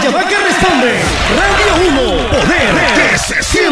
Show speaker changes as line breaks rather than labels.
llamada que responde. Radio 1, poder que se siente.